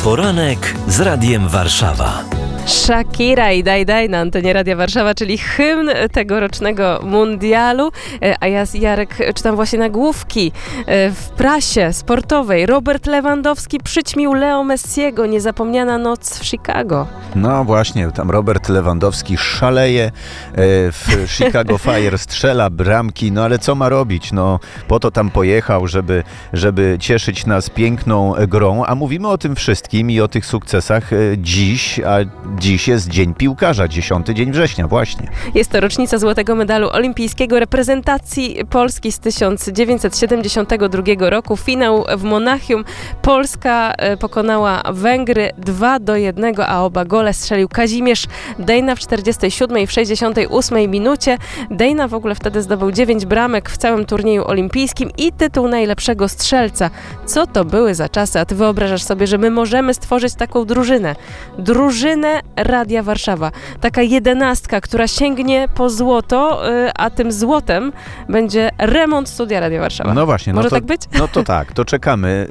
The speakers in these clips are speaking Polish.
Poranek z Radiem Warszawa. Shakira i Daj Daj na antenie Radia Warszawa, czyli hymn tegorocznego mundialu. A ja, Jarek, czytam właśnie nagłówki w prasie sportowej. Robert Lewandowski przyćmił Leo Messiego. Niezapomniana noc w Chicago. No właśnie, tam Robert Lewandowski szaleje, w Chicago Fire strzela bramki, no ale co ma robić? No po to tam pojechał, żeby cieszyć nas piękną grą, a mówimy o tym wszystkim i o tych sukcesach dziś jest Dzień Piłkarza, 10 dzień września właśnie. Jest to rocznica złotego medalu olimpijskiego reprezentacji Polski z 1972 roku. Finał w Monachium. Polska pokonała Węgry 2-1, a oba gole strzelił Kazimierz Dejna w 47 i w 68 minucie. Dejna w ogóle wtedy zdobył 9 bramek w całym turnieju olimpijskim i tytuł najlepszego strzelca. Co to były za czasy? A ty wyobrażasz sobie, że my możemy stworzyć taką drużynę Radia Warszawa. Taka 11, która sięgnie po złoto, a tym złotem będzie remont studia Radia Warszawa. No właśnie. Może tak być? No to tak, to czekamy,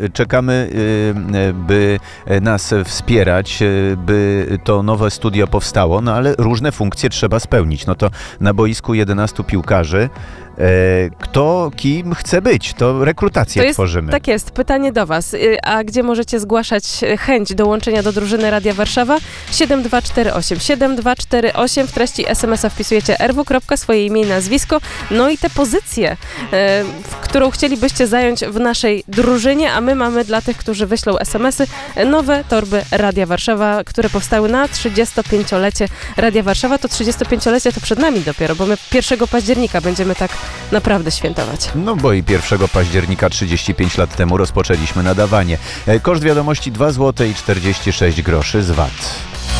by nas wspierać, by to nowe studio powstało, no ale różne funkcje trzeba spełnić. No to na boisku 11 piłkarzy, kto kim chce być, to rekrutację tworzymy. Tak jest. Pytanie do was. A gdzie możecie zgłaszać chęć dołączenia do drużyny Radia Warszawa? 7248. 7248. W treści SMS-a wpisujecie RW. Swoje imię i nazwisko. No i te pozycje, którą chcielibyście zająć w naszej drużynie, a my mamy dla tych, którzy wyślą SMS-y, nowe torby Radia Warszawa, które powstały na 35-lecie Radia Warszawa. To 35-lecie to przed nami dopiero, bo my 1 października będziemy tak naprawdę świętować. No bo i 1 października 35 lat temu rozpoczęliśmy nadawanie. Koszt wiadomości 2 zł i 46 groszy z VAT.